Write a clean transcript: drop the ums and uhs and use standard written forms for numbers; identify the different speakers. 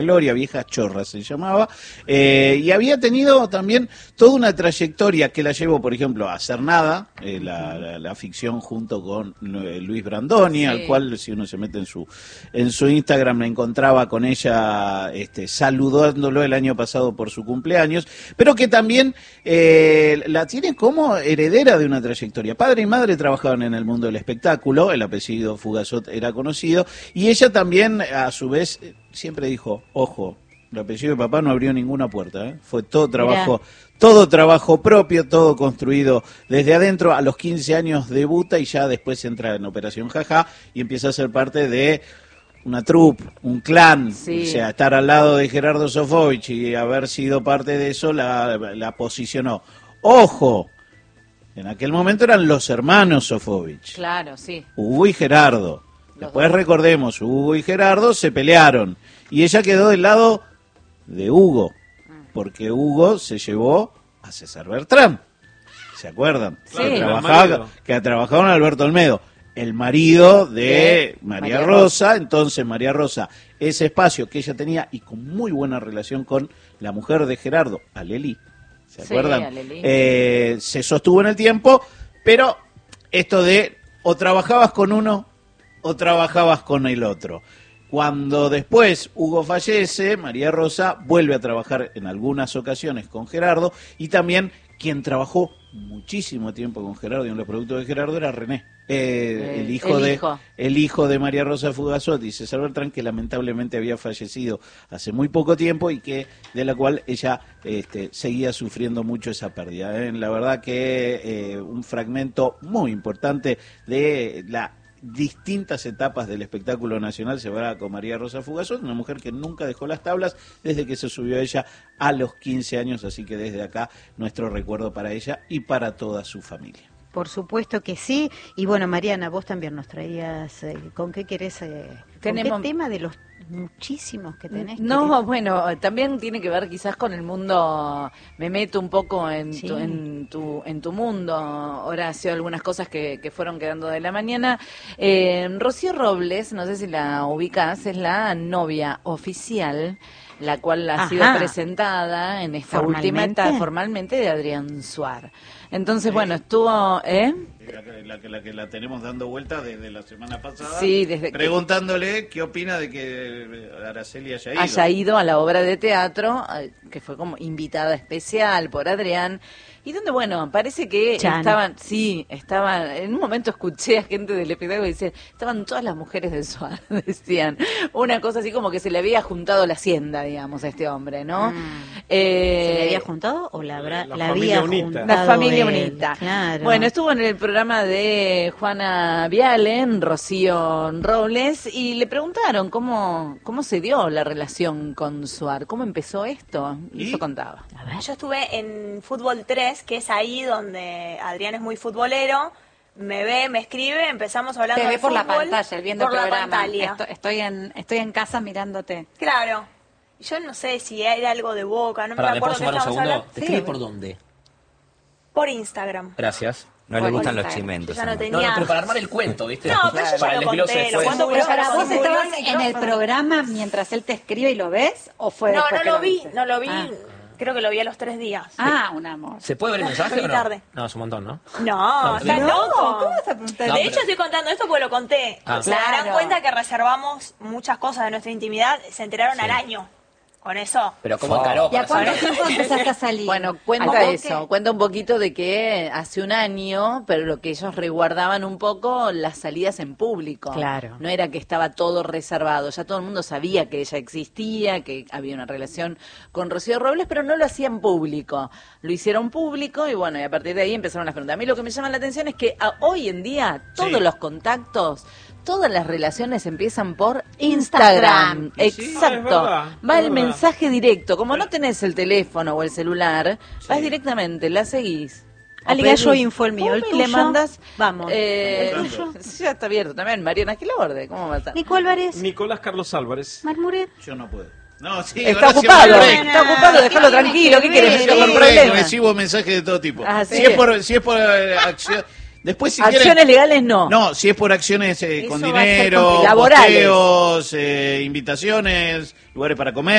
Speaker 1: Gloria, Vieja Chorra se llamaba, y había tenido también toda una trayectoria que la llevó, por ejemplo, a Hacer Nada, la ficción junto con Luis Brandoni, al cual si uno se mete en su Instagram me encontraba con ella saludándolo el año pasado por su cumpleaños, pero que también la tiene como heredera de una trayectoria. Padre y madre trabajaban en el mundo del espectáculo, el apellido Fugazot era conocido, y ella también, a su vez, siempre dijo, ojo, el apellido de papá no abrió ninguna puerta, fue todo trabajo propio, todo construido desde adentro. A los 15 años debuta y ya después entra en Operación Jajá y empieza a ser parte de una troupe, un clan, o sea, estar al lado de Gerardo Sofovich y haber sido parte de eso la posicionó. ¡Ojo! En aquel momento eran los hermanos Sofovich.
Speaker 2: Claro, sí.
Speaker 1: Hugo y Gerardo. Después recordemos, Hugo y Gerardo se pelearon y ella quedó del lado de Hugo, porque Hugo se llevó a César Bertrán. ¿Se acuerdan?
Speaker 2: Sí.
Speaker 1: Que ha trabajado con Alberto Olmedo, el marido de María Rosa. Entonces María Rosa, ese espacio que ella tenía y con muy buena relación con la mujer de Gerardo, Alelí, ¿se acuerdan? Se sostuvo en el tiempo, pero esto de o trabajabas con uno o trabajabas con el otro. Cuando después Hugo fallece, María Rosa vuelve a trabajar en algunas ocasiones con Gerardo, y también quien trabajó muchísimo tiempo con Gerardo y en los productos de Gerardo era René, el hijo de María Rosa Fugazot y César Bertrán, que lamentablemente había fallecido hace muy poco tiempo y que de la cual ella seguía sufriendo mucho esa pérdida. La verdad que un fragmento muy importante de la distintas etapas del espectáculo nacional se va con María Rosa Fugazot, una mujer que nunca dejó las tablas desde que se subió ella a los 15 años, así que desde acá nuestro recuerdo para ella y para toda su familia.
Speaker 3: Por supuesto que sí. Y bueno, Mariana, vos también nos traías, ¿con qué querés? ¿Con qué tema de los muchísimos que tenés?
Speaker 2: No, bueno, también tiene que ver quizás con el mundo, me meto un poco en tu mundo, Horacio, algunas cosas que fueron quedando de la mañana. Rocío Robles, no sé si la ubicás, es la novia oficial, la cual ha sido presentada en esta última etapa formalmente de Adrián Suar. Entonces, bueno, estuvo...
Speaker 1: La que la tenemos dando vuelta desde la semana pasada, preguntándole qué opina de que Araceli haya ido
Speaker 2: a la obra de teatro, que fue como invitada especial por Adrián, y donde, bueno, parece que estaban, en un momento escuché a gente del espectáculo y decían, estaban todas las mujeres del SUAR, decían, una cosa así como que se le había juntado la hacienda, digamos, a este hombre, ¿no?
Speaker 3: ¿Se le había juntado o la había juntado?
Speaker 2: La familia unita.
Speaker 3: Claro.
Speaker 2: Bueno, estuvo en el programa de Juana Viale, Rocío Robles, y le preguntaron cómo se dio la relación con Suar, cómo empezó esto, y eso contaba.
Speaker 4: Yo estuve en Fútbol 3, que es ahí donde Adrián es muy futbolero, me escribe, empezamos hablando de fútbol.
Speaker 5: Te ve por la pantalla, viendo el programa.
Speaker 4: Pantalla.
Speaker 5: Estoy en casa mirándote.
Speaker 4: Claro. Yo no sé si era algo de Boca, no me acuerdo qué estábamos hablando.
Speaker 6: ¿Te escribe por dónde?
Speaker 4: Por Instagram.
Speaker 6: Gracias.
Speaker 7: No le gustan los chimentos.
Speaker 4: No,
Speaker 6: pero para armar el cuento, ¿viste?
Speaker 4: No, pero yo ya lo conté.
Speaker 5: Pero para vos estabas en el programa mientras él te escribe y lo ves, ¿o fue
Speaker 4: No,
Speaker 5: después
Speaker 4: no lo vi. Creo que lo vi a los 3 días.
Speaker 5: Un amor.
Speaker 6: ¿Se puede ver el mensaje o no?
Speaker 4: Tarde.
Speaker 6: No, es un montón, ¿no?
Speaker 4: No, ¿estás loco?
Speaker 5: ¿Cómo vas a preguntar?
Speaker 4: De hecho, estoy contando esto porque lo conté. Se darán cuenta que reservamos muchas cosas de nuestra intimidad, se enteraron al año. Con eso.
Speaker 6: Pero ¿cómo encaró?
Speaker 5: ¿Y a cuánto tiempo empezaste a salir?
Speaker 2: Bueno, cuenta un poquito de que hace un año, pero lo que ellos resguardaban un poco, las salidas en público.
Speaker 3: Claro.
Speaker 2: No era que estaba todo reservado, ya todo el mundo sabía que ella existía, que había una relación con Rocío Robles, pero no lo hacían público. Lo hicieron público y bueno, y a partir de ahí empezaron las preguntas. A mí lo que me llama la atención es que hoy en día todos los contactos, todas las relaciones empiezan por Instagram. Exacto. Va el mensaje directo. Como no tenés el teléfono o el celular, vas directamente, la seguís.
Speaker 3: Aligallo Info el mío, el tuyo.
Speaker 2: Le mandas.
Speaker 3: Vamos.
Speaker 2: Ya está abierto también. Mariana Gilaborde, ¿cómo va a estar?
Speaker 3: Nico Álvarez.
Speaker 8: Nicolás Carlos Álvarez.
Speaker 3: Marmuret.
Speaker 1: Yo no puedo. No, sí,
Speaker 2: está ocupado, déjalo tranquilo. ¿Qué quieres?
Speaker 1: Recibo mensajes de todo tipo. Si es por acción. Después, si
Speaker 2: acciones
Speaker 1: quieren,
Speaker 2: legales no.
Speaker 1: No, si es por acciones con
Speaker 2: va a ser
Speaker 1: dinero,
Speaker 2: laborales.
Speaker 1: posteos, invitaciones, lugares para comer.